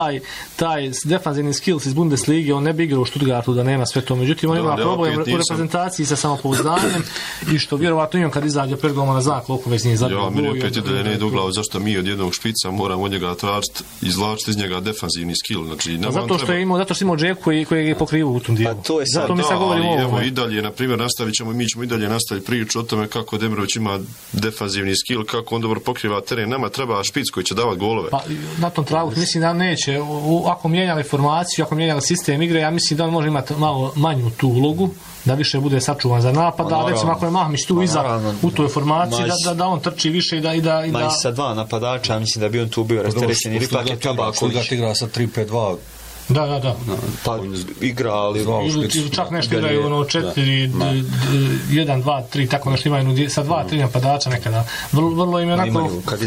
taj defanzivni skills iz Bundeslige, on ne bi igrao u Stuttgartu da nema sve to. Međutim, on ima problem u reprezentaciji sa samopouzdanjem i što vjerovatno imam kad izađe pred golom na znak koliko već nije zabio. Ja, meni opet je da ne ide u glavu zašto mi od jednog špica moramo od njega tražiti, izvlačiti iz njega defanzivni skill. Znači, zato što je imao Džeku koji je pokrivao u tom dijelu. Zato mi sad govorimo ovo. Evo i dalje, na primjer, mi ćemo i dalje nastaviti priču o tome kako Demirović ima defanzivni skill, kako on dobro pokriva teren. Nama treba špic koji će davati golove. Pa na tom tragu mislim da neće. Ako mijenjali formaciju, ako mijenjali sistem igre, ja mislim da on može imati malo manju tu ulogu, da više bude sačuvan za napad, a recimo ako je Mahmić tu iza u toj formaciji, da on trči više i da... Ma i sa dva napadača, mislim da bi on tu bio rasterećen, ili pak je Tabaković. Stuttgart igra sa 3-5-2. Da. Pa igra, ali... Ili čak nešto igraju 4, 1, 2, 3, tako nešto imaju sa 2-3 napadača nekada. Vrlo im je onako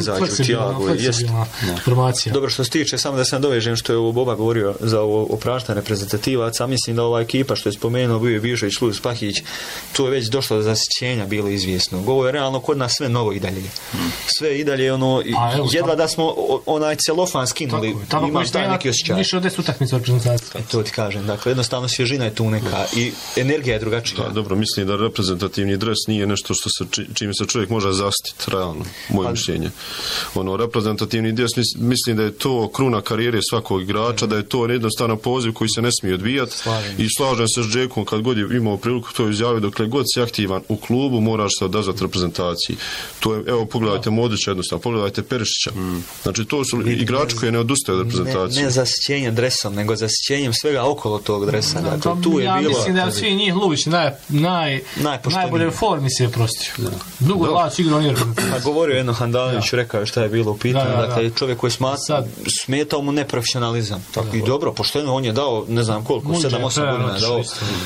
fleksibilna formacija. Dobro, što se tiče, samo da se nadovežem što je ovo Boba govorio za opraštanje reprezentativaca, mislim da ova ekipa što je spomenuo, bio je Bišović, Luz, Pahić, tu je već došlo do zasićenja bilo izvjesno. Ovo je realno kod nas sve novo i dalje. Sve i dalje, jedva da smo onaj celofan skinuli, imam taj neki osjećaj. Više od 10 utakmica reprezentacije. To ti kažem, dakle, jednostavno svježina je tu neka i energija je drugačija. Da, dobro, mislim da reprezentativni dres nije nešto čime se čovjek može zastiti, realno, moje mišljenje. Reprezentativni dres, mislim da je to kruna karijere svakog igrača, da je to jednostavno poziv koji se ne smije odbijati. I slažem se s Džekom, kad god je imao priliku to izjavio, dokle god si aktivan u klubu, moraš se odazvati reprezentaciji. To je, evo, pogledajte Modrića jednostavno, pogledajte Perišića. Znači, to su igrači koji ne odustaju od reprezentacije. Ne zasićenje dresom, nego zasićenjem svega okolo tog dresa. Dakle, tu je ja bilo... mislim da svi njih Luvić najbolje u formi se je prostio. Dugo Lać igrao nije reprezentacija. Govorio jedno Handanoviću, rekao šta je bilo u pitanju. Dakle, čovjek koji smetao mu neprofesionalizam. Tako i dobro, pošteno, on je dao, ne znam koliko, 7-8 godina dao.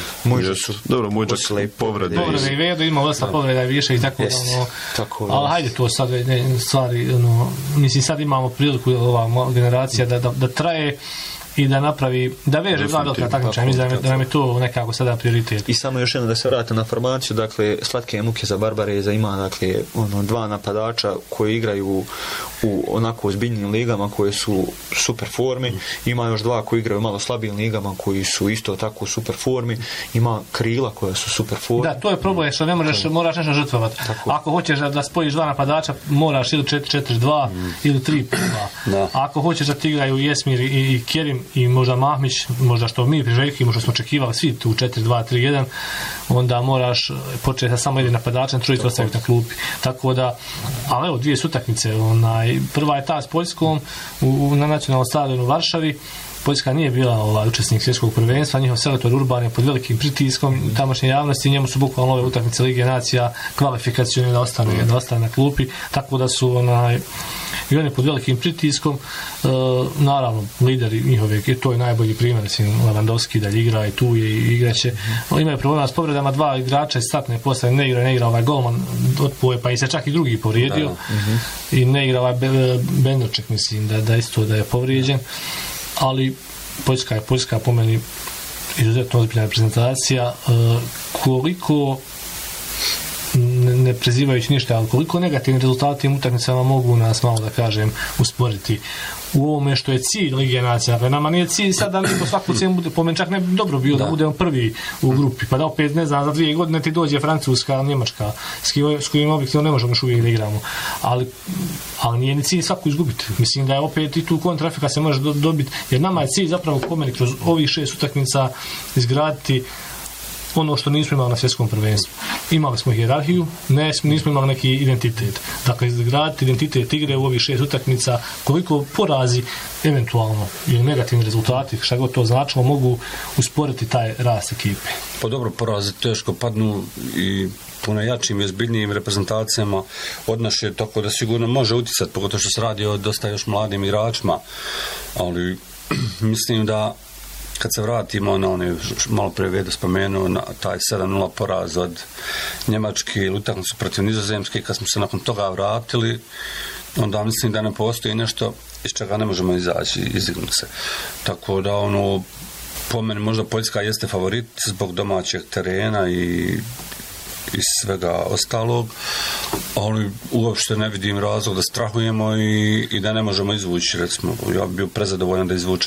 Dobro, Mujđak povrede. Povrede i Vedo, ima dosta povreda i više i tako. Ali hajde to sad, stvari, mislim sad imamo priliku, ova generacija, da traje i da napravi, da veže dva velika takmičenja, mislim da nam je to nekako sada prioritet. I samo još jedno da se vrate na formaciju, dakle, slatke muke za Barbareza ima, dakle, dva napadača koji igraju u onako ozbiljnim ligama koje su super formi, ima još dva koji igraju malo slabijim ligama koji su isto tako u super formi, ima krila koja su super formi. Da, to je problem što ne moraš nešto žrtvovati. Ako hoćeš da spojiš dva napadača, moraš ili 4-4-2 ili 3-5-2. Ako hoćeš da ti igraju Jesmir i Kerim i možda Mahmić, možda što mi priželjki, možda smo očekivali svi tu 4-2-3-1, onda moraš početi sa samo jednim napadačem, trojicu ostaviti na klupi. Tako da, ali evo, dvije su utakmice. Prva je ta s Poljskom na nacionalnom stadionu u Varšavi. Poljska nije bila učesnik svjetskog prvenstva, njihov selektor Urban je pod velikim pritiskom tamošnje javnosti, njemu su bukvalno ove utakmice Lige nacija kvalifikacione da ostane na klupi, tako da su i oni pod velikim pritiskom. Naravno, lideri njihove, to je najbolji primjer, Lewandowski da igra i tu je i igraće. Imaju problema s povredama, dva igrača iz startne postave, ne igra ovaj golman otpoje, pa i se čak i drugi povrijedio. I ne igra ovaj Bendoček, mislim da isto da je povrijeđen. Ali Poljska po meni izuzetno ozbiljna reprezentacija, koliko ne prezivajući ništa, ali koliko negativni rezultati tim utakmicama mogu nas malo, da kažem, usporiti u ovome što je cilj Lige nacija. Dakle, nama nije cilj sad da mi po svaku cijenu bude, po meni čak ne dobro bilo da budemo prvi u grupi, pa da opet, ne znam, za 2 godine ti dođe Francuska, Njemačka, s kojim objektivno ne možemo još uvijek da igramo. Ali nije ni cilj svaku izgubiti. Mislim da je opet i tu kontrafika se može dobiti, jer nama je cilj zapravo po meni kroz ovih 6 utakmica izgraditi ono što nismo imali na svjetskom prvenstvu. Imali smo hijerarhiju, nismo imali neki identitet. Dakle, izgraditi identitet igre u ovih 6 utakmica, koliko porazi eventualno ili negativni rezultati, šta god to značilo, mogu usporiti taj rast ekipe. Pa dobro, porazi teško padnu i puno jačim i ozbiljnijim reprezentacijama od naše, tako da sigurno može uticati, pogotovo što se radi o dosta još mladim igračima, ali mislim da kad se vratimo na one, malo prije Vedo spomenuo, na taj 7-0 poraz od Njemačke ili utakmicu protiv Nizozemske, kad smo se nakon toga vratili, onda mislim da ne postoji nešto iz čega ne možemo izaći, izdignuti se. Tako da, po meni možda Poljska jeste favorit zbog domaćeg terena i i svega ostalog, ali uopšte ne vidim razlog da strahujemo i da ne možemo izvući, recimo, ja bi bio prezadovoljan da izvučemo